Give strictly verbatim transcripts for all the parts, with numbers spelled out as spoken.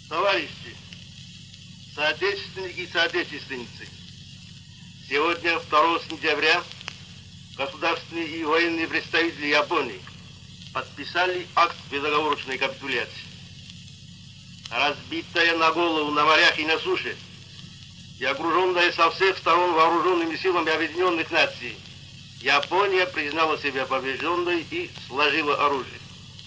Товарищи, соотечественники и соотечественницы, сегодня, второго сентября, государственные и военные представители Японии подписали акт безоговорочной капитуляции. Разбитая на голову на морях и на суше и окруженная со всех сторон вооруженными силами Объединенных Наций, Япония признала себя побежденной и сложила оружие.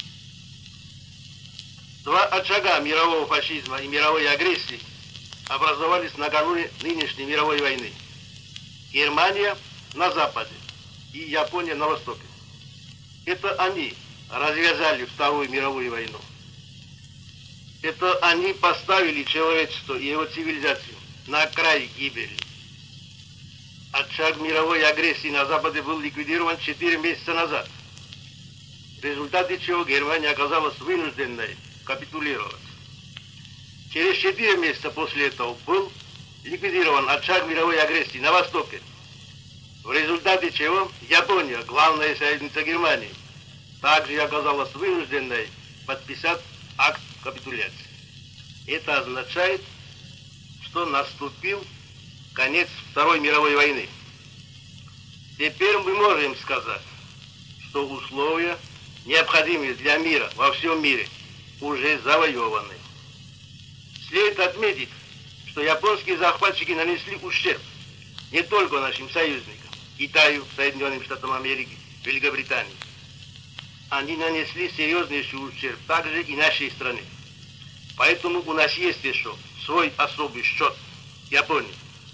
Два очага мирового фашизма и мировой агрессии образовались накануне нынешней мировой войны. Германия на западе и Япония на востоке. Это они развязали Вторую мировую войну. Это они поставили человечество и его цивилизацию на край гибели. Очаг мировой агрессии на Западе был ликвидирован четыре месяца назад, в результате чего Германия оказалась вынужденной капитулировать. Через четыре месяца после этого был ликвидирован очаг мировой агрессии на Востоке, в результате чего Япония, главная союзница Германии, также оказалась вынужденной подписать акт капитуляции. Это означает, что наступил конец Второй мировой войны. Теперь мы можем сказать, что условия, необходимые для мира во всем мире, уже завоеваны. Следует отметить, что японские захватчики нанесли ущерб не только нашим союзникам, Китаю, Соединенным Штатам Америки, Великобритании. Они нанесли серьезнейший ущерб также и нашей стране. Поэтому у нас есть еще свой особый счет Японии.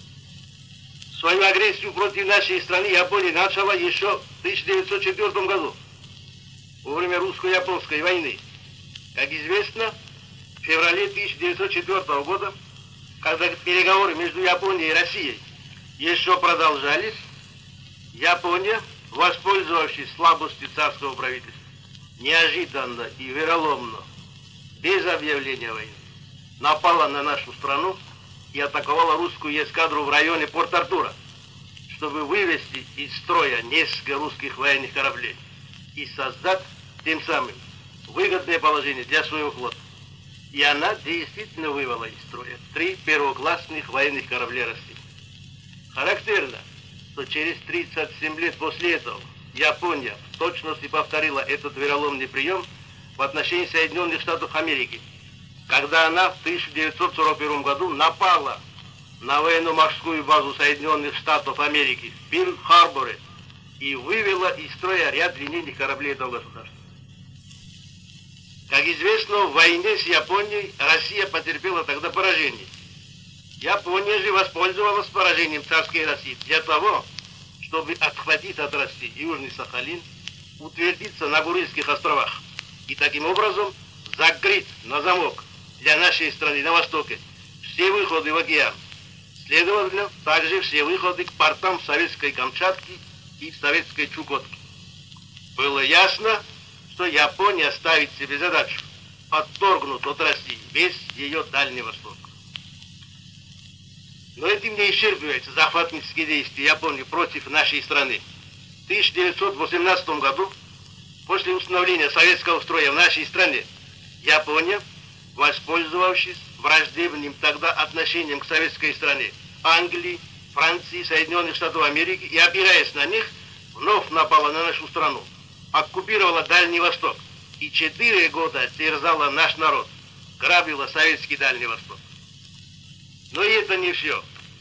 Свою агрессию против нашей страны Япония начала еще в тысяча девятьсот четвёртом году, во время русско-японской войны. Как известно, в феврале тысяча девятьсот четвёртого года, когда переговоры между Японией и Россией еще продолжались, Япония, воспользовавшись слабостью царского правительства, неожиданно и вероломно, без объявления войны, напала на нашу страну и атаковала русскую эскадру в районе Порт-Артура, чтобы вывести из строя несколько русских военных кораблей и создать тем самым выгодное положение для своего флота. И она действительно вывела из строя три первоклассных военных корабля России. Характерно, что через тридцать семь лет после этого Япония в точности повторила этот вероломный прием в отношении Соединенных Штатов Америки, когда она в тысяча девятьсот сорок первом году напала на военно-морскую базу Соединенных Штатов Америки в Перл-Харборе и вывела из строя ряд линейных кораблей этого государства. Как известно, в войне с Японией Россия потерпела тогда поражение. Япония же воспользовалась поражением царской России для того, чтобы отхватить от России Южный Сахалин, утвердиться на Курильских островах и таким образом закрыть на замок для нашей страны на востоке все выходы в океан. Следовательно, также все выходы к портам Советской Камчатки и Советской Чукотки. Было ясно, что Япония ставит себе задачу отторгнуть от России весь ее Дальний Восток. Но этим не исчерпываются захватнические действия Японии против нашей страны. В тысяча девятьсот восемнадцатом году, после установления советского строя в нашей стране, Япония, воспользовавшись враждебным тогда отношением к советской стране Англии, Франции, Соединенных Штатов Америки и опираясь на них, вновь напала на нашу страну, оккупировала Дальний Восток и четыре года терзала наш народ, грабила советский Дальний Восток. Но и это не все.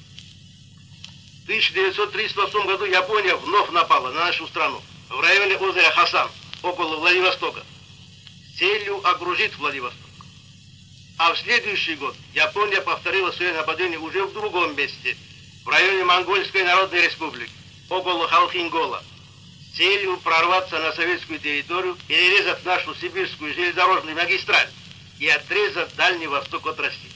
В тысяча девятьсот тридцать восьмом году Япония вновь напала на нашу страну в районе озера Хасан, около Владивостока, с целью окружить Владивосток. А в следующий год Япония повторила свое нападение уже в другом месте, в районе Монгольской Народной Республики, около Халхингола, с целью прорваться на советскую территорию, перерезать нашу сибирскую железнодорожную магистраль и отрезать Дальний Восток от России.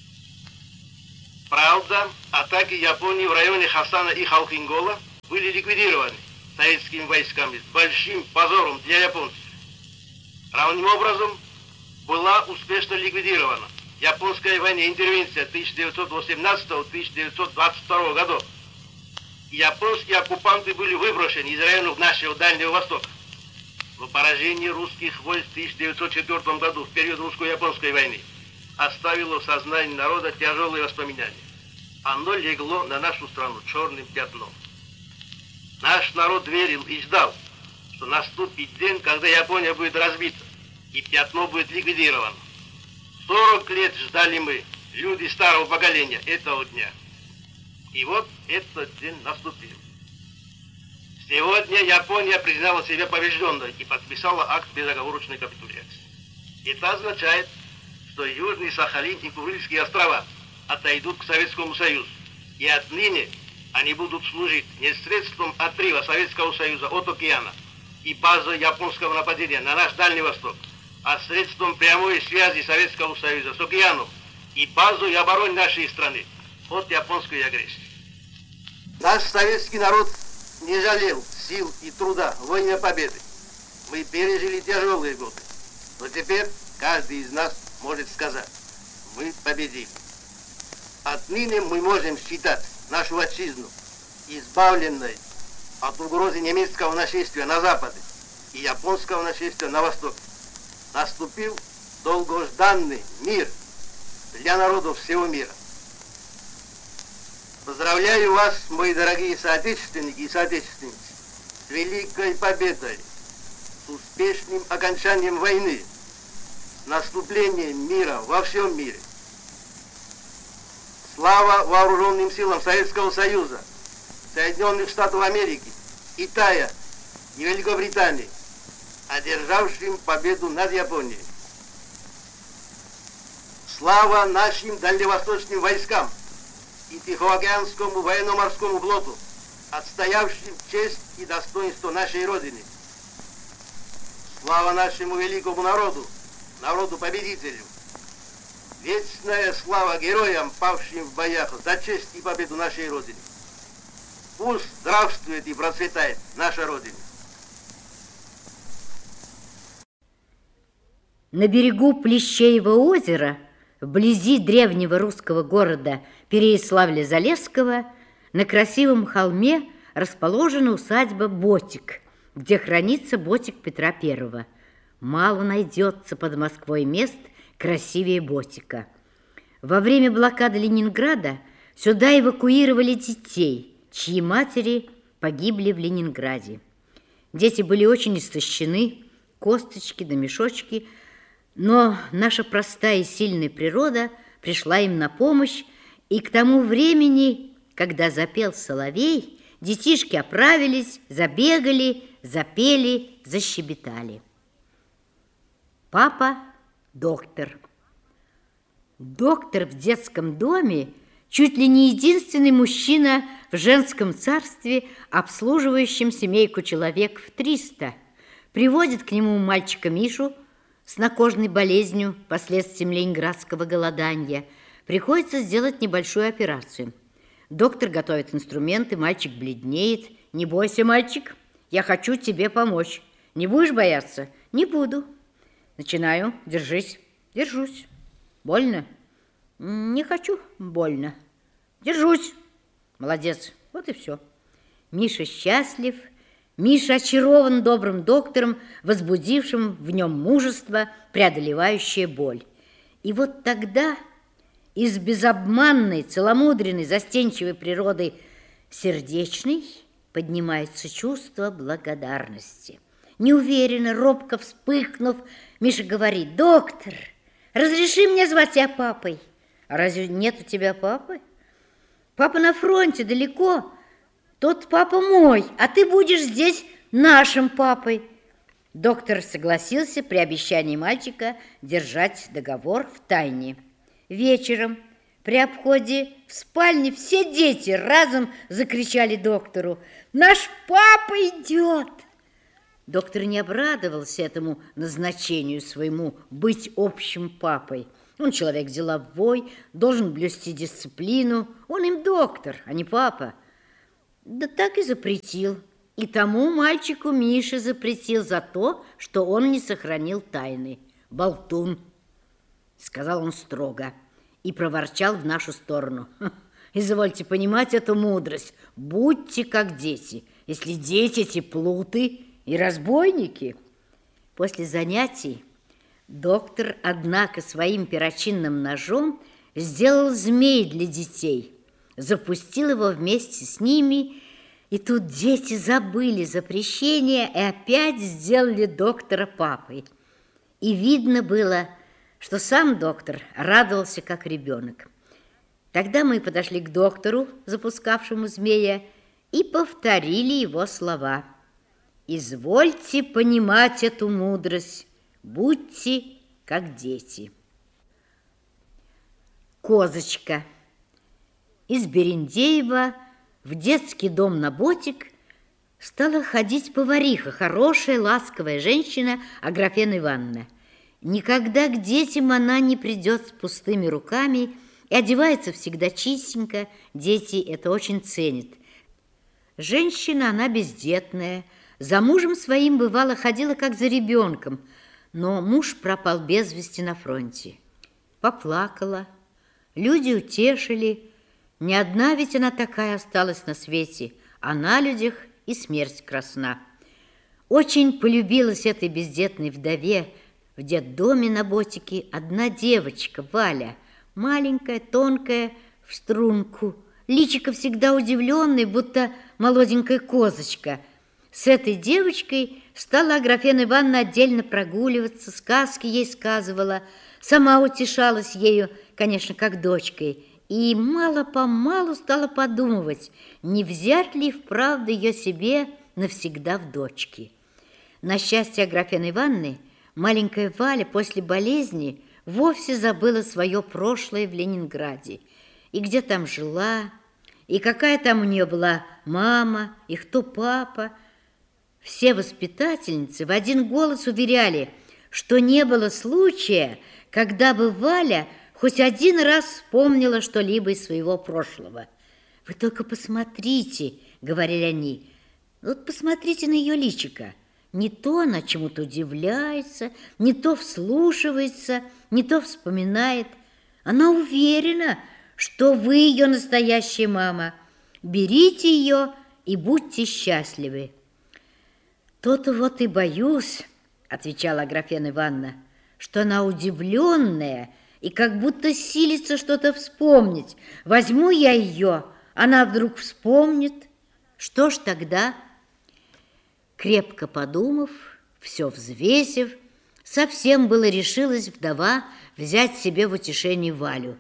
Правда, атаки Японии в районе Хасана и Халхингола были ликвидированы советскими войсками с большим позором для японцев. Равным образом была успешно ликвидирована японская военная интервенция тысяча девятьсот восемнадцатого — тысяча девятьсот двадцать второго годов. Японские оккупанты были выброшены из районов нашего Дальнего Востока. Но поражение русских войск в тысяча девятьсот четвёртом году, в период русско-японской войны, оставило в сознании народа тяжелые воспоминания. Оно легло на нашу страну черным пятном. Наш народ верил и ждал, что наступит день, когда Япония будет разбита, и пятно будет ликвидировано. сорок лет ждали мы, люди старого поколения, этого дня. И вот этот день наступил. Сегодня Япония признала себя побежденной и подписала акт безоговорочной капитуляции. Это означает, что Южный Сахалин и Курильские острова отойдут к Советскому Союзу. И отныне они будут служить не средством отрыва Советского Союза от океана и базой японского нападения на наш Дальний Восток, а средством прямой связи Советского Союза с океаном и базой обороны нашей страны от японской агрессии. Наш советский народ не жалел сил и труда во имя победы. Мы пережили тяжелые годы, но теперь каждый из нас может сказать: мы победили. Отныне мы можем считать нашу отчизну избавленной от угрозы немецкого нашествия на западе и японского нашествия на востоке. Наступил долгожданный мир для народов всего мира. Поздравляю вас, мои дорогие соотечественники и соотечественницы, с великой победой, с успешным окончанием войны, с наступлением мира во всем мире. Слава вооруженным силам Советского Союза, Соединенных Штатов Америки, Китая и Великобритании, одержавшим победу над Японией. Слава нашим дальневосточным войскам и Тихоокеанскому военно-морскому флоту, отстоявшим честь и достоинство нашей Родины. Слава нашему великому народу, народу-победителю. Вечная слава героям, павшим в боях за честь и победу нашей Родины. Пусть здравствует и процветает наша Родина. На берегу Плещеева озера, вблизи древнего русского города Переяславля-Залесского, на красивом холме расположена усадьба Ботик, где хранится ботик Петра Первого. Мало найдется под Москвой мест красивее Ботика. Во время блокады Ленинграда сюда эвакуировали детей, чьи матери погибли в Ленинграде. Дети были очень истощены, косточки да мешочки, но наша простая и сильная природа пришла им на помощь, и к тому времени, когда запел соловей, детишки оправились, забегали, запели, защебетали. Папа – доктор. Доктор в детском доме чуть ли не единственный мужчина в женском царстве, обслуживающем семейку человек в триста. Приводит к нему мальчика Мишу с накожной болезнью, последствием ленинградского голодания. Приходится сделать небольшую операцию. Доктор готовит инструменты, мальчик бледнеет. «Не бойся, мальчик, я хочу тебе помочь. Не будешь бояться?» «Не буду». «Начинаю. Держись». «Держусь». «Больно?» «Не хочу. Больно». «Держусь». «Молодец». Вот и все. Миша счастлив. Миша очарован добрым доктором, возбудившим в нем мужество, преодолевающее боль. И вот тогда из безобманной, целомудренной, застенчивой природы сердечной поднимается чувство благодарности. Неуверенно, робко вспыхнув, Миша говорит: «Доктор, разреши мне звать тебя папой». «А разве нет у тебя папы?» «Папа на фронте, далеко. Тот папа мой, а ты будешь здесь нашим папой». Доктор согласился при обещании мальчика держать договор в тайне. Вечером при обходе в спальне все дети разом закричали доктору: «Наш папа идет!» Доктор не обрадовался этому назначению своему быть общим папой. Он человек деловой, должен блюсти дисциплину. Он им доктор, а не папа. Да так и запретил. И тому мальчику Мише запретил за то, что он не сохранил тайны. «Болтун», — сказал он строго и проворчал в нашу сторону: «Извольте понимать эту мудрость. Будьте как дети, если дети эти плуты и разбойники». После занятий Доктор, однако, своим перочинным ножом сделал змей для детей, запустил его вместе с ними, и тут дети забыли запрещение и опять сделали доктора папой. И видно было, что сам доктор радовался, как ребенок. Тогда мы подошли к доктору, запускавшему змея, и повторили его слова. «Извольте понимать эту мудрость, будьте как дети». Козочка. Из Берендеева в детский дом на Ботик стала ходить повариха, хорошая, ласковая женщина Аграфена Ивановна. Никогда к детям она не придет с пустыми руками и одевается всегда чистенько, дети это очень ценят. Женщина она бездетная, за мужем своим, бывало, ходила как за ребенком, но муж пропал без вести на фронте. Поплакала, люди утешили, не одна ведь она такая осталась на свете, а на людях и смерть красна. Очень полюбилась этой бездетной вдове в детдоме на Ботике одна девочка, Валя, маленькая, тонкая, в струнку, личико всегда удивленное, будто молоденькая козочка. С этой девочкой стала Аграфена Ивановна отдельно прогуливаться, сказки ей сказывала, сама утешалась ею, конечно, как дочкой, и мало-помалу стала подумывать, не взять ли вправду ее себе навсегда в дочки. На счастье Аграфены Ивановны, маленькая Валя после болезни вовсе забыла свое прошлое в Ленинграде, и где там жила, и какая там у нее была мама, и кто папа. Все воспитательницы в один голос уверяли, что не было случая, когда бы Валя хоть один раз вспомнила что-либо из своего прошлого. «Вы только посмотрите», — говорили они, — «вот посмотрите на ее личико. Не то она чему-то удивляется, не то вслушивается, не то вспоминает. Она уверена, что вы ее настоящая мама. Берите ее и будьте счастливы». «То-то вот и боюсь», — отвечала Аграфена Ивановна, «что она удивленная и как будто силится что-то вспомнить. Возьму я ее, она вдруг вспомнит. Что ж тогда?» Крепко подумав, все взвесив, совсем было решилась вдова взять себе в утешение Валю.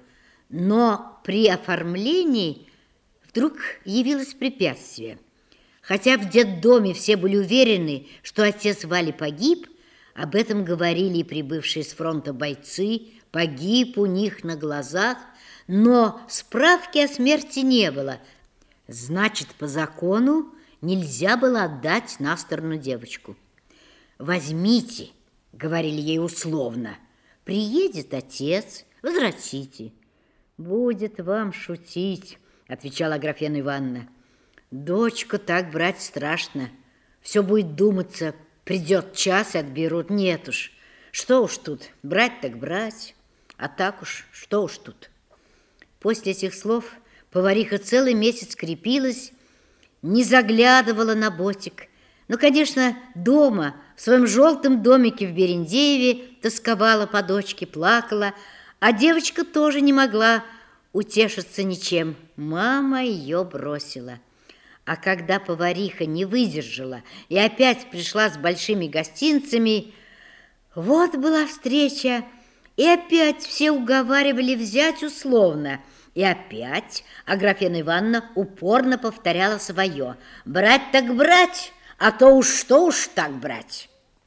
Но при оформлении вдруг явилось препятствие. Хотя в детдоме все были уверены, что отец Вали погиб, об этом говорили и прибывшие с фронта бойцы, погиб у них на глазах, но справки о смерти не было. Значит, по закону нельзя было отдать на сторону девочку. «Возьмите», — говорили ей условно, — «приедет отец, возвратите». «Будет вам шутить», — отвечала Аграфена Ивановна. «Дочку так брать страшно. Все будет думаться, придет час и отберут. Нет уж, что уж тут, брать так брать, а так уж, что уж тут». После этих слов повариха целый месяц крепилась, не заглядывала на Ботик. Но, конечно, дома, в своем желтом домике в Берендееве тосковала по дочке, плакала, а девочка тоже не могла утешиться ничем. Мама ее бросила. А когда повариха не выдержала и опять пришла с большими гостинцами, вот была встреча, и опять все уговаривали взять условно. И опять Аграфена Ивановна упорно повторяла свое: «Брать так брать, а то уж что уж так брать».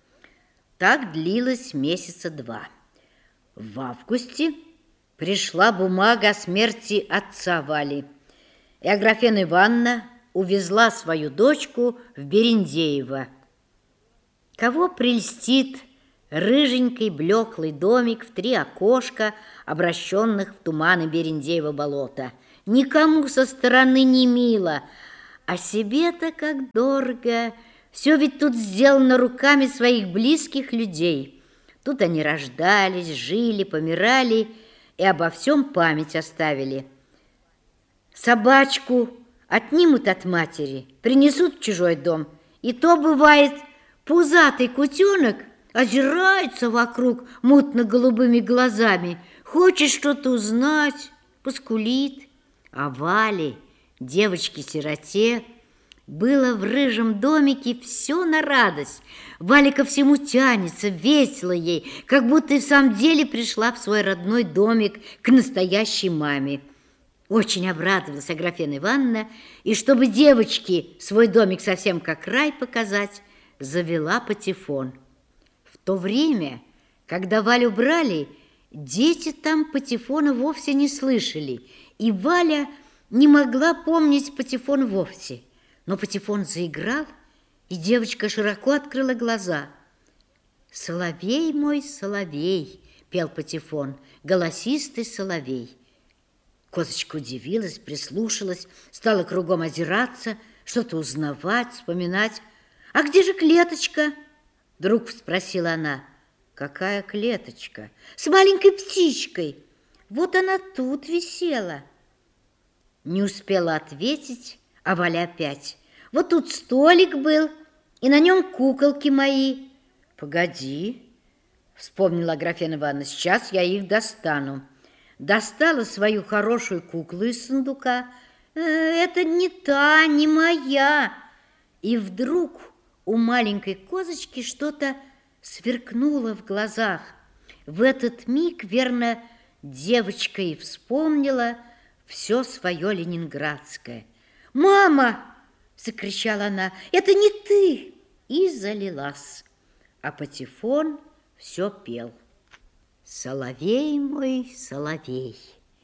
Так длилось месяца два. В августе пришла бумага о смерти отца Вали, и Аграфена Ивановна увезла свою дочку в Берендеево. Кого прельстит рыженький блеклый домик в три окошка, обращенных в туманы Берендеева болота? Никому со стороны не мило, а себе-то как дорого. Все ведь тут сделано руками своих близких людей. Тут они рождались, жили, помирали и обо всем память оставили. Собачку отнимут от матери, принесут в чужой дом, и то бывает, пузатый кутенок озирается вокруг мутно-голубыми глазами, хочет что-то узнать, поскулит. А Вале, девочке-сироте, было в рыжем домике все на радость. Валя ко всему тянется, весело ей, как будто и в самом деле пришла в свой родной домик к настоящей маме. Очень обрадовалась Аграфена Ивановна, и чтобы девочке свой домик совсем как рай показать, завела патефон. В то время, когда Валю брали, дети там патефона вовсе не слышали, и Валя не могла помнить патефон вовсе. Но патефон заиграл, и девочка широко открыла глаза. «Соловей мой, соловей», — пел патефон, голосистый соловей. Козочка удивилась, прислушалась, стала кругом озираться, что-то узнавать, вспоминать. «А где же клеточка?» — вдруг спросила она. «Какая клеточка?» «С маленькой птичкой. Вот она тут висела». Не успела ответить, а Валя опять. «Вот тут столик был, и на нем куколки мои». «Погоди», — вспомнила Аграфена Ивановна, «сейчас я их достану». Достала свою хорошую куклу из сундука. «Э, «Это не та, не моя». И вдруг у маленькой козочки что-то сверкнуло в глазах. В этот миг, верно, девочка и вспомнила все свое ленинградское. «Мама!» — закричала она. «Это не ты!» И залилась. А патефон все пел. «Соловей мой, соловей».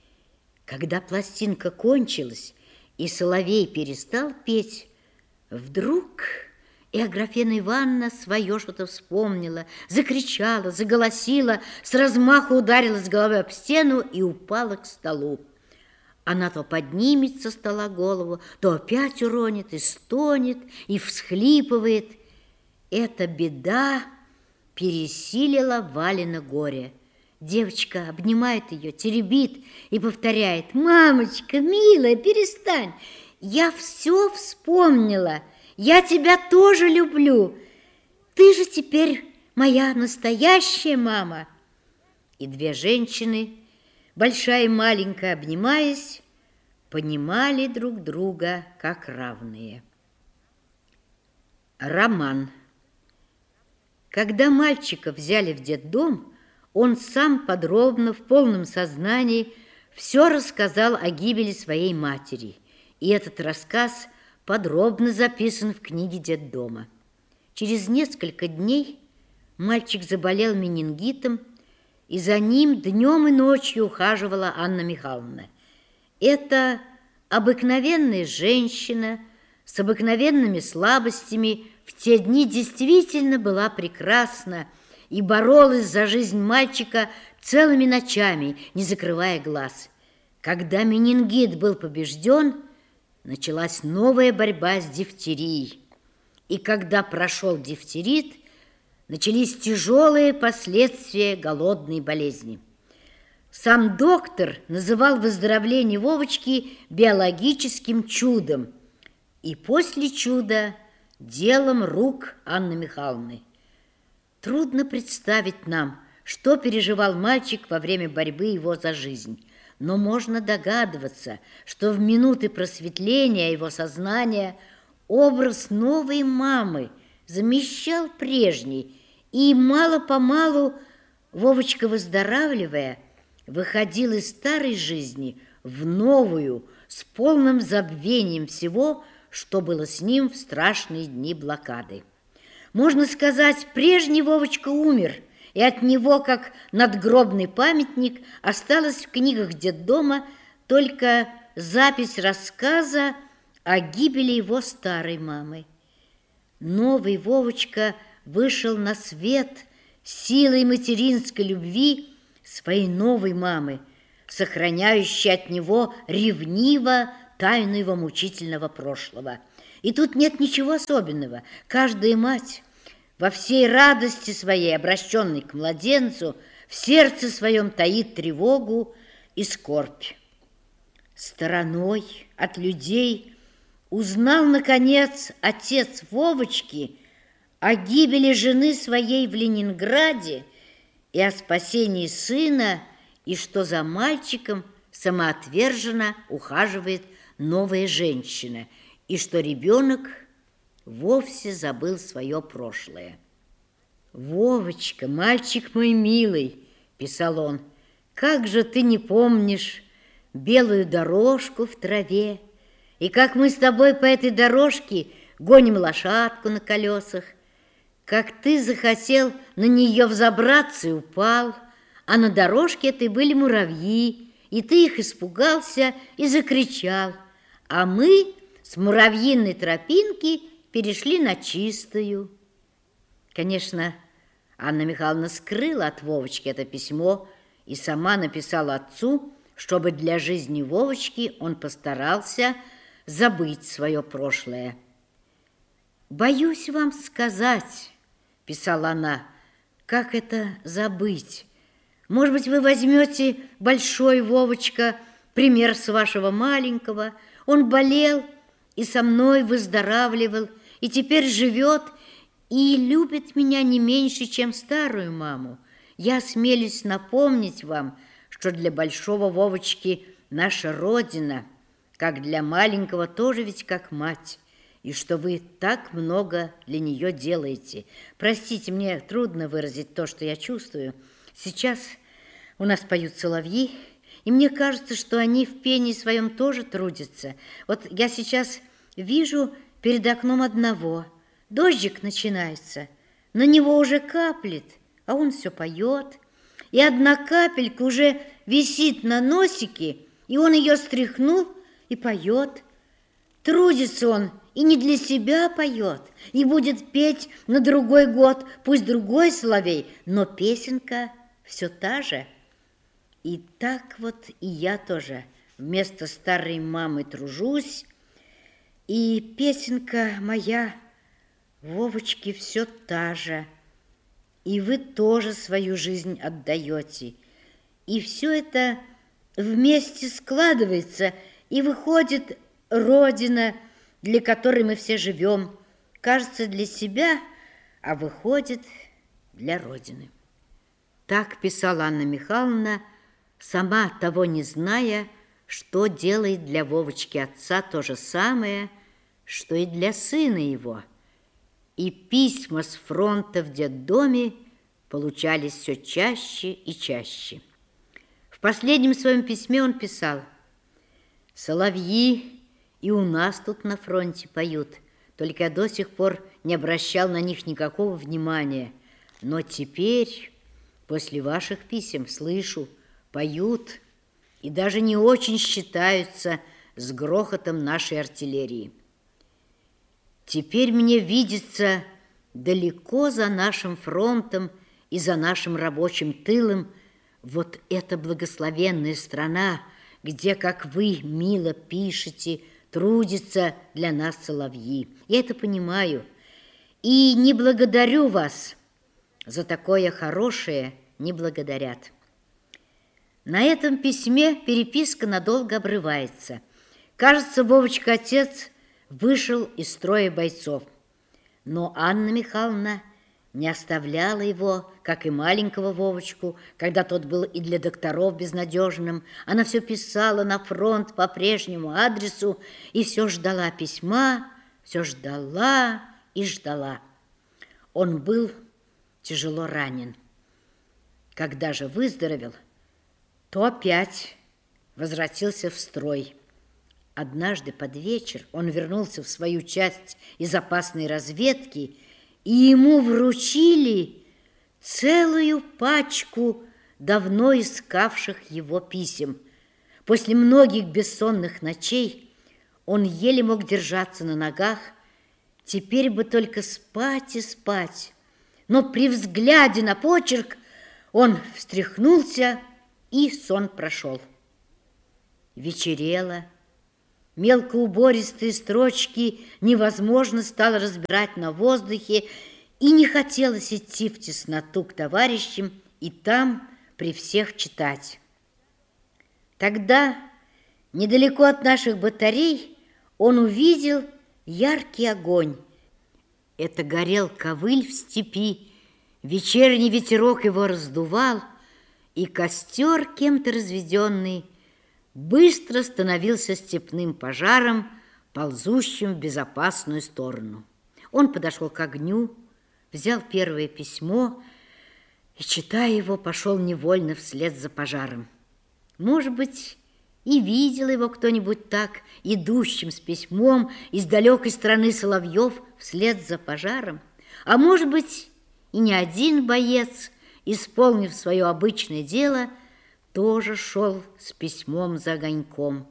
Когда пластинка кончилась, и соловей перестал петь, вдруг и Аграфена Ивановна свое что-то вспомнила, закричала, заголосила, с размаху ударилась головой об стену и упала к столу. Она то поднимет со стола голову, то опять уронит и стонет, и всхлипывает. Эта беда пересилила Валино горе. Девочка обнимает ее, теребит и повторяет: «Мамочка, милая, перестань, я все вспомнила, я тебя тоже люблю, ты же теперь моя настоящая мама». И две женщины, большая и маленькая, обнимаясь, понимали друг друга как равные. Роман. Когда мальчика взяли в детдом, он сам подробно, в полном сознании, все рассказал о гибели своей матери. И этот рассказ подробно записан в книге детдома. Через несколько дней мальчик заболел менингитом, и за ним днем и ночью ухаживала Анна Михайловна. Это обыкновенная женщина с обыкновенными слабостями в те дни действительно была прекрасна и боролась за жизнь мальчика целыми ночами, не закрывая глаз. Когда менингит был побежден, началась новая борьба с дифтерией. И когда прошел дифтерит, начались тяжелые последствия голодной болезни. Сам доктор называл выздоровление Вовочки биологическим чудом, и после чуда делом рук Анны Михайловны. Трудно представить нам, что переживал мальчик во время борьбы его за жизнь, но можно догадываться, что в минуты просветления его сознания образ новой мамы замещал прежний, и мало-помалу Вовочка, выздоравливая, выходил из старой жизни в новую, с полным забвением всего, что было с ним в страшные дни блокады. Можно сказать, прежний Вовочка умер, и от него, как надгробный памятник, осталась в книгах детдома только запись рассказа о гибели его старой мамы. Новый Вовочка вышел на свет силой материнской любви своей новой мамы, сохраняющей от него ревниво тайну его мучительного прошлого. И тут нет ничего особенного. Каждая мать во всей радости своей, обращенной к младенцу, в сердце своем таит тревогу и скорбь. Стороной от людей узнал, наконец, отец Вовочки о гибели жены своей в Ленинграде и о спасении сына, и что за мальчиком самоотверженно ухаживает новая женщина, и что ребенок вовсе забыл свое прошлое. «Вовочка, мальчик мой милый», – писал он, – «как же ты не помнишь белую дорожку в траве, и как мы с тобой по этой дорожке гоним лошадку на колесах, как ты захотел на нее взобраться и упал, а на дорожке этой были муравьи, и ты их испугался и закричал, а мы с муравьиной тропинки перешли на чистую». Конечно, Анна Михайловна скрыла от Вовочки это письмо и сама написала отцу, чтобы для жизни Вовочки он постарался забыть свое прошлое. «Боюсь вам сказать, – писала она, – как это забыть? Может быть, вы возьмете, большой Вовочка, пример с вашего маленького. Он болел и со мной выздоравливал, и теперь живет и любит меня не меньше, чем старую маму. Я осмелюсь напомнить вам, что для большого Вовочки наша Родина, как для маленького тоже ведь как мать, и что вы так много для нее делаете. Простите, мне трудно выразить то, что я чувствую. Сейчас у нас поют соловьи, и мне кажется, что они в пении своем тоже трудятся. Вот я сейчас вижу перед окном одного. Дождик начинается, на него уже каплет, а он все поет. И одна капелька уже висит на носике, и он ее стряхнул и поет. Трудится он и не для себя поет, и будет петь на другой год, пусть другой соловей, но песенка все та же. И так вот и я тоже вместо старой мамы тружусь, и песенка моя, Вовочки, все та же, и вы тоже свою жизнь отдаете. И все это вместе складывается, и выходит Родина, для которой мы все живем. Кажется, для себя, а выходит для Родины. Так писала Анна Михайловна, сама того не зная, что делает для Вовочки отца то же самое, что и для сына его. И письма с фронта в детдоме получались все чаще и чаще. В последнем своем письме он писал: «Соловьи и у нас тут на фронте поют, только я до сих пор не обращал на них никакого внимания. Но теперь, после ваших писем, слышу, поют и даже не очень считаются с грохотом нашей артиллерии. Теперь мне видится далеко за нашим фронтом и за нашим рабочим тылом вот эта благословенная страна, где, как вы мило пишете, трудятся для нас соловьи. Я это понимаю и не благодарю вас за такое хорошее, не благодарят». На этом письме переписка надолго обрывается. Кажется, Вовочка отец вышел из строя бойцов. Но Анна Михайловна не оставляла его, как и маленького Вовочку, когда тот был и для докторов безнадежным. Она все писала на фронт по прежнему адресу и все ждала письма, все ждала и ждала. Он был тяжело ранен. Когда же выздоровел, то опять возвратился в строй. Однажды под вечер он вернулся в свою часть из опасной разведки, и ему вручили целую пачку давно искавших его писем. После многих бессонных ночей он еле мог держаться на ногах, теперь бы только спать и спать. Но при взгляде на почерк он встряхнулся, и сон прошел. Вечерело. Мелкоубористые строчки невозможно стало разбирать на воздухе, и не хотелось идти в тесноту к товарищам и там при всех читать. Тогда, недалеко от наших батарей, он увидел яркий огонь. Это горел ковыль в степи, вечерний ветерок его раздувал, и костер, кем-то разведенный, быстро становился степным пожаром, ползущим в безопасную сторону. Он подошел к огню, взял первое письмо и, читая его, пошел невольно вслед за пожаром. Может быть, и видел его кто-нибудь так, идущим с письмом из далекой страны соловьев вслед за пожаром, а может быть, и не один боец, исполнив свое обычное дело, тоже шел с письмом за огоньком.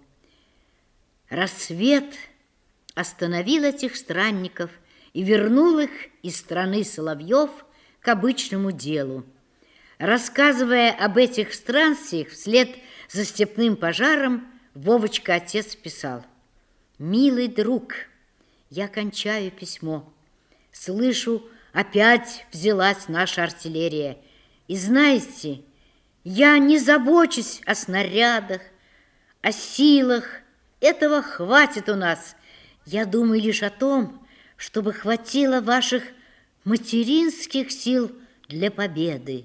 Рассвет остановил этих странников и вернул их из страны соловьев к обычному делу. Рассказывая об этих странствиях вслед за степным пожаром, Вовочка отец писал: «Милый друг, я кончаю письмо. Слышу, опять взялась наша артиллерия. И знаете, я не забочусь о снарядах, о силах. Этого хватит у нас. Я думаю лишь о том, чтобы хватило ваших материнских сил для победы».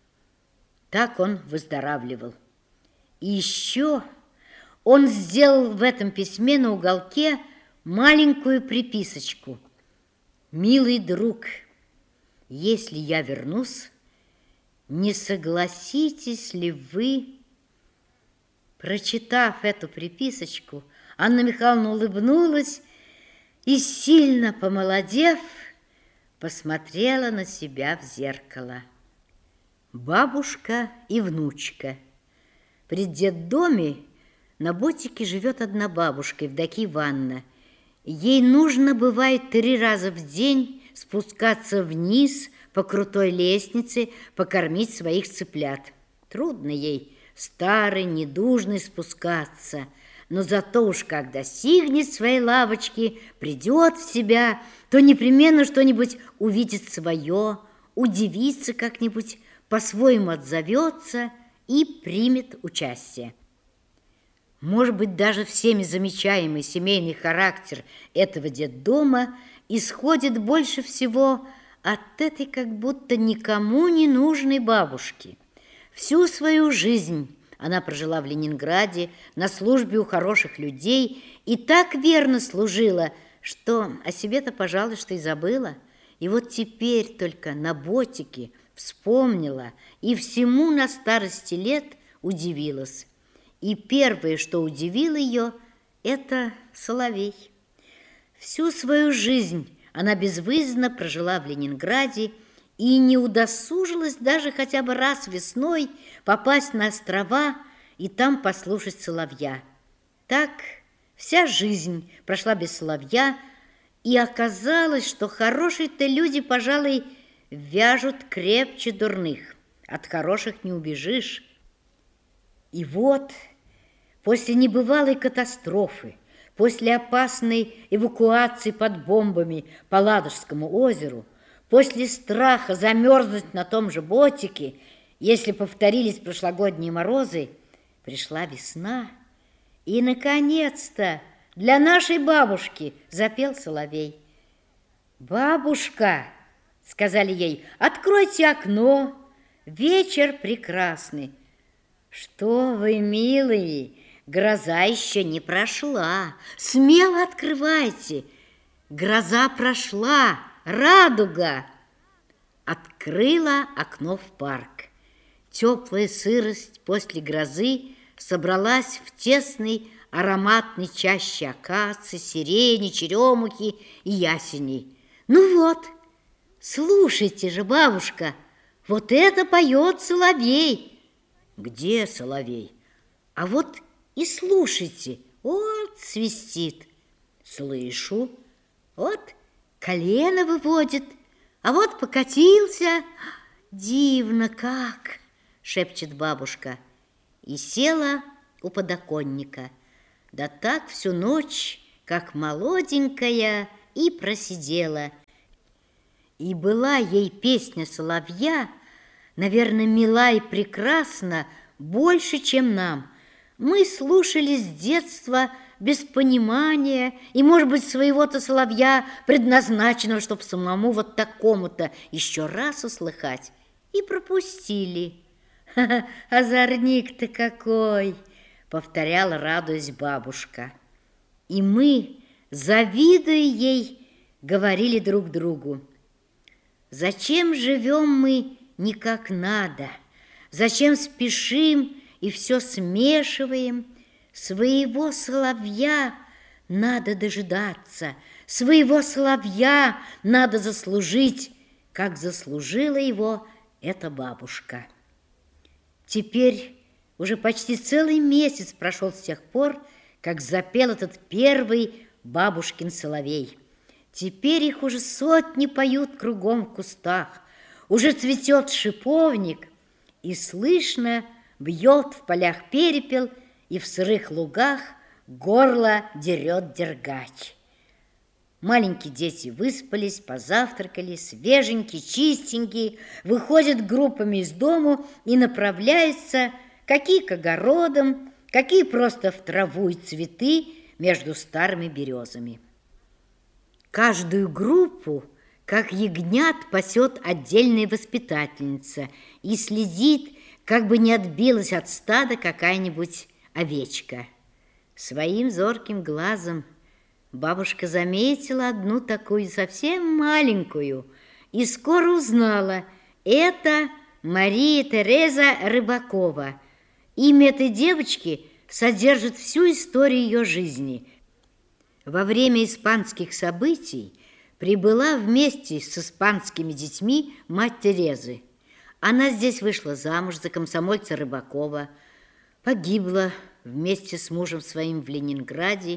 Так он выздоравливал. И еще он сделал в этом письме на уголке маленькую приписочку: «Милый друг, если я вернусь, не согласитесь ли вы...» Прочитав эту приписочку, Анна Михайловна улыбнулась и, сильно помолодев, посмотрела на себя в зеркало. Бабушка и внучка. При детдоме на Ботике живет одна бабушка, Евдокия Ивановна. Ей нужно, бывает, три раза в день спускаться вниз по крутой лестнице, покормить своих цыплят. Трудно ей, старой, недужной, спускаться, но зато уж как достигнет своей лавочки, придет в себя, то непременно что-нибудь увидит свое, удивится как-нибудь, по-своему отзовется и примет участие. Может быть, даже всеми замечаемый семейный характер этого детдома исходит больше всего от этой как будто никому не нужной бабушки. Всю свою жизнь она прожила в Ленинграде на службе у хороших людей и так верно служила, что о себе-то, пожалуй, что и забыла. И вот теперь только на Ботике вспомнила и всему на старости лет удивилась. И первое, что удивило ее, это соловей. Всю свою жизнь она безвыездно прожила в Ленинграде и не удосужилась даже хотя бы раз весной попасть на острова и там послушать соловья. Так вся жизнь прошла без соловья, и оказалось, что хорошие-то люди, пожалуй, вяжут крепче дурных. От хороших не убежишь. И вот после небывалой катастрофы, после опасной эвакуации под бомбами по Ладожскому озеру, после страха замерзнуть на том же Ботике, если повторились прошлогодние морозы, пришла весна, и, наконец-то, для нашей бабушки запел соловей. «Бабушка, — сказали ей, — откройте окно, вечер прекрасный». «Что вы, милые, гроза еще не прошла, смело открывайте, гроза прошла, радуга». Открыла окно в парк. Теплая сырость после грозы собралась в тесной ароматной чаще акации, сирени, черемухи и ясеней. «Ну вот, слушайте же, бабушка, вот это поет соловей». «Где соловей?» «А вот и слушайте, вот свистит». «Слышу». «Вот колено выводит, а вот покатился». «Дивно как!» — шепчет бабушка. И села у подоконника. Да так всю ночь, как молоденькая, и просидела. И была ей песня соловья, наверное, мила и прекрасна больше, чем нам. Мы слушали с детства без понимания и, может быть, своего-то соловья, предназначенного, чтобы самому вот такому-то еще раз услыхать, и пропустили. «Ха-ха, озорник-то какой!» — повторяла, радуясь, бабушка. И мы, завидуя ей, говорили друг другу: «Зачем живем мы не как надо? Зачем спешим и все смешиваем? Своего соловья надо дожидаться, своего соловья надо заслужить, как заслужила его эта бабушка». Теперь уже почти целый месяц прошел с тех пор, как запел этот первый бабушкин соловей. Теперь их уже сотни поют кругом в кустах, уже цветет шиповник, и слышно бьет в полях перепел, и в сырых лугах горло дерет дергач. Маленькие дети выспались, позавтракали, свеженькие, чистенькие, выходят группами из дому и направляются какие к огородам, какие просто в траву и цветы между старыми березами. Каждую группу, как ягнят, пасет отдельная воспитательница и следит, как бы не отбилась от стада какая-нибудь овечка. Своим зорким глазом бабушка заметила одну такую совсем маленькую и скоро узнала: это Мария Тереза Рыбакова. Имя этой девочки содержит всю историю ее жизни. Во время испанских событий прибыла вместе с испанскими детьми мать Терезы. Она здесь вышла замуж за комсомольца Рыбакова, погибла вместе с мужем своим в Ленинграде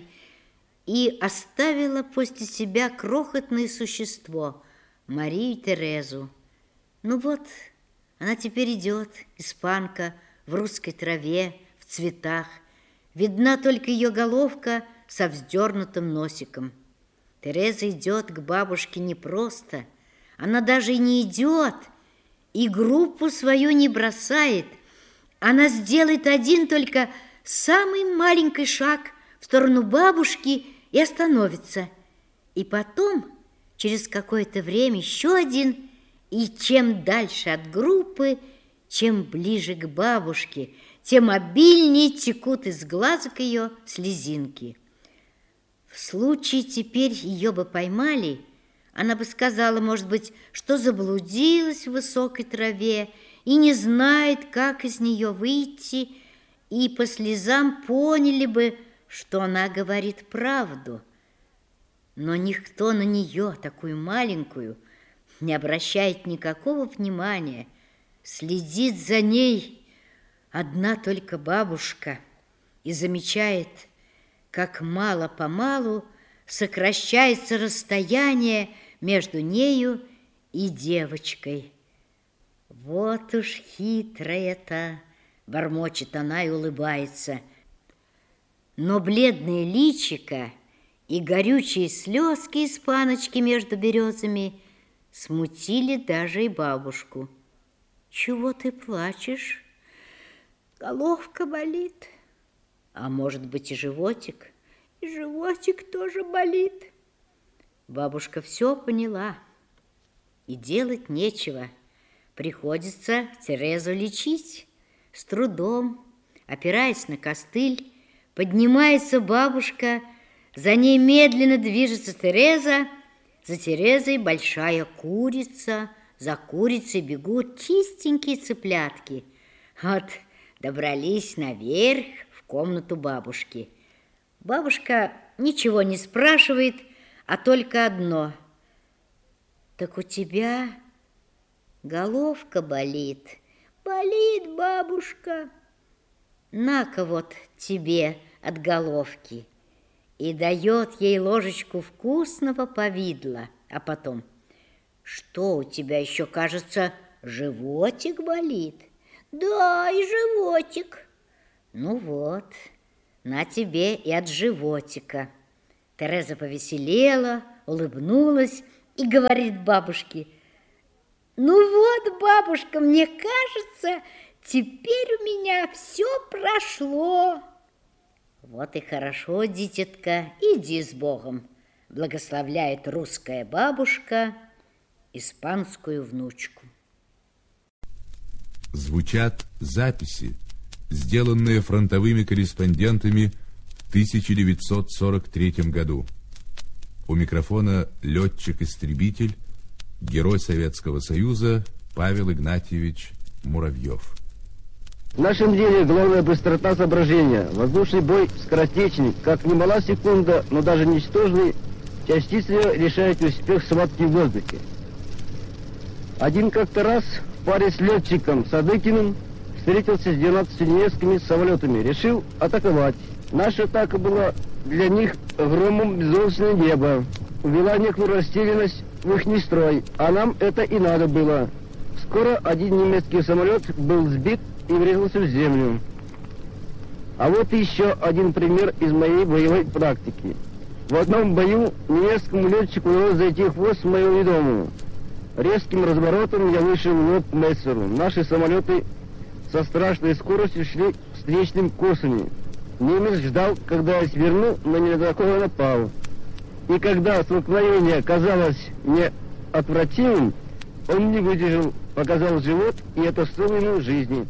и оставила после себя крохотное существо, Марию Терезу. Ну вот, она теперь идет, испанка, в русской траве, в цветах. Видна только ее головка со вздернутым носиком. Тереза идет к бабушке не просто, она даже и не идет, и группу свою не бросает. Она сделает один только самый маленький шаг в сторону бабушки и остановится. И потом, через какое-то время, еще один, и чем дальше от группы, чем ближе к бабушке, тем обильнее текут из глазок ее слезинки. В случае теперь ее бы поймали, она бы сказала, может быть, что заблудилась в высокой траве и не знает, как из нее выйти, и по слезам поняли бы, что она говорит правду. Но никто на нее, такую маленькую, не обращает никакого внимания, следит за ней одна только бабушка и замечает, как мало-помалу сокращается расстояние между нею и девочкой. «Вот уж хитрая-то!» — бормочет она и улыбается. Но бледное личико и горючие слезки из паночки между березами смутили даже и бабушку. «Чего ты плачешь? Головка болит. А может быть, и животик? И животик тоже болит». Бабушка все поняла, и делать нечего. Приходится Терезу лечить. С трудом, опираясь на костыль, поднимается бабушка, за ней медленно движется Тереза, за Терезой большая курица, за курицей бегут чистенькие цыплятки. Вот добрались наверх в комнату бабушки. Бабушка ничего не спрашивает, а только одно: «Так у тебя головка болит?» «Болит, бабушка». «На-ка вот тебе от головки». И дает ей ложечку вкусного повидла, а потом: «Что у тебя еще, кажется, животик болит?» «Да, и животик». «Ну вот, на тебе и от животика». Тереза повеселела, улыбнулась и говорит бабушке: «Ну вот, бабушка, мне кажется, теперь у меня все прошло». Вот и хорошо, дитятка, иди с Богом. Благословляет русская бабушка испанскую внучку. Звучат записи, сделанные фронтовыми корреспондентами в тысяча девятьсот сорок третьем году. У микрофона летчик-истребитель, герой Советского Союза Павел Игнатьевич Муравьев. В нашем деле главная быстрота соображения. Воздушный бой скоротечный, как немала секунда, но даже ничтожный, частицы решают успех схватки в воздухе. Один как-то раз в паре с летчиком Садыкиным встретился с двенадцатью немецкими самолетами. Решил атаковать. Наша атака была для них громом безоблачного неба. Увела некоторую растерянность в их нестрой, а нам это и надо было. Скоро один немецкий самолет был сбит и врезался в землю. А вот еще один пример из моей боевой практики. В одном бою немецкому летчику удалось зайти в хвост моего ведомого. Резким разворотом я вышел в лоб Мессеру. Наши самолеты со страшной скоростью шли встречным курсами. Немец ждал, когда я сверну, но не на такого напал. И когда столкновение казалось мне отвратимым, он не выдержал, показал живот, и это стоило ему жизни.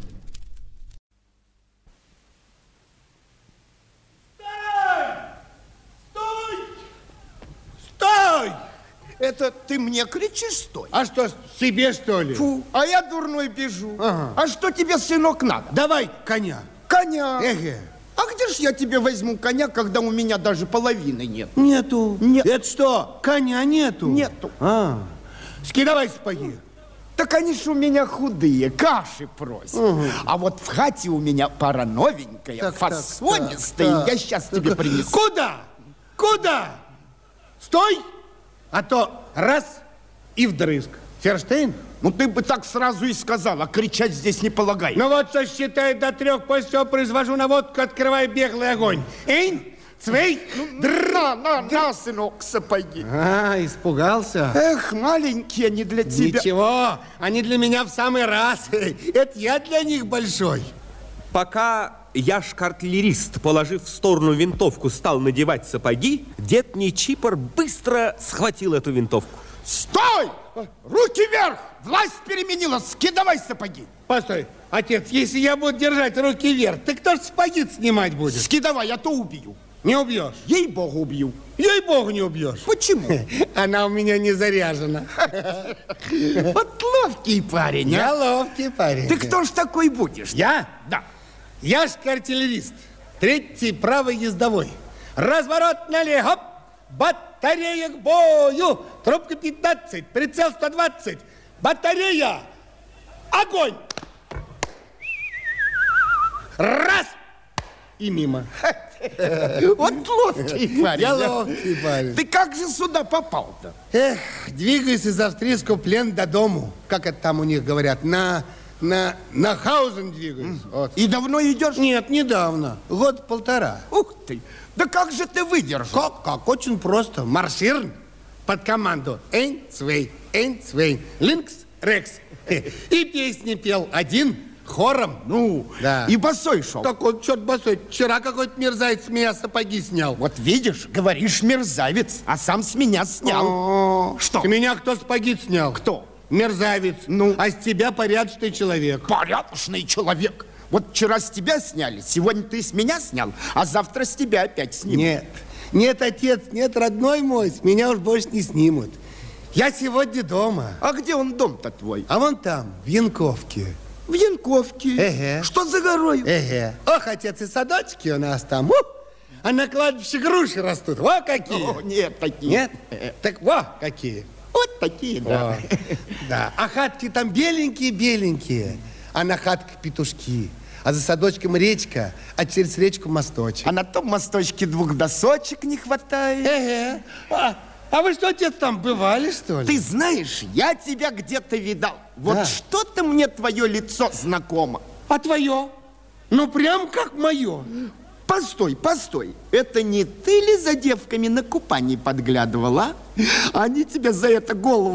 Это ты мне кричишь, стой? А что, себе, что ли? Фу, а я дурной бежу. Ага. А что тебе, сынок, надо? Давай коня. Коня. Эге. А где ж я тебе возьму коня, когда у меня даже половины нет? Нету. Нет. Это что, коня нету? Нету. А, скидавай сапоги. Так они ж у меня худые, каши просят. Угу. А вот в хате у меня пара новенькая, так, фасонистая. Так, так, я сейчас так, тебе так. принесу. Куда? Куда? Стой! А то раз и вдрызг. Ферштейн? Ну ты бы так сразу и сказал, а кричать здесь не полагай. Ну вот сосчитай до трех, после чего произвожу наводку, открывай беглый огонь. Эйн, цвей, ну, на, на, на, сынок, сапоги. А, испугался? Эх, маленькие, не для тебя. Ничего, они для меня в самый раз. Это я для них большой. Пока Яшка-артиллерист, положив в сторону винтовку, стал надевать сапоги, дед Нечипор быстро схватил эту винтовку. Стой! Руки вверх! Власть переменилась! Скидывай сапоги! Постой, отец, если я буду держать руки вверх, ты кто ж сапоги снимать будет? Скидывай, а то убью. Не убьешь? Ей-богу, убью. Ей-богу, не убьешь. Почему? Она у меня не заряжена. Вот ловкий парень, Я ловкий парень. Ты кто ж такой будешь? Я? Да. Яшка-артиллерист, третий правый ездовой. Разворот налево, хоп, батарея к бою. Трубка пятнадцать, прицел сто двадцать. Батарея, огонь. Раз и мимо. Вот ловкий парень. Я ловкий парень. Ты как же сюда попал-то? Эх, двигаюсь из австрийского плена до дому. Как это там у них говорят, на... На, на Хаузен двигаюсь. Mm. Вот. И давно идешь? Нет, недавно. Год-полтора. Ух ты! Да как же ты выдержал? Как? Как? Очень просто. Марширован под команду Эйн, Цвей, Эйн, Цвей, Линкс, Рекс. И песни пел один хором. Ну, да. И босой шел. Так вот, черт босой, вчера какой-то мерзавец с меня сапоги снял. Вот видишь, говоришь мерзавец, а сам с меня снял. О-о-о. Что? С меня кто сапоги снял? Кто? Мерзавец. Ну? А с тебя порядочный человек. Порядочный человек. Вот вчера с тебя сняли, сегодня ты с меня снял, а завтра с тебя опять снимут. Нет, нет, отец, нет, родной мой, с меня уж больше не снимут. Я сегодня дома. А где он дом-то твой? А вон там, в Янковке. В Янковке? Эге. Что за горой? Эге. Ох, отец, и садочки у нас там. Ух! А на кладбище груши растут. Во какие. О, нет, такие. Нет? Так во какие. Вот такие, да. О, да. А хатки там беленькие-беленькие. А на хатках петушки. А за садочком речка, а через речку мосточек. А на том мосточке двух досочек не хватает. Эге. А, а вы что, отец, там бывали, что ли? Ты знаешь, я тебя где-то видал. Вот да. Что-то мне твое лицо знакомо. А твое? Ну, прям как мое. Постой, постой. Это не ты ли за девками на купании подглядывала? Они тебя за это голову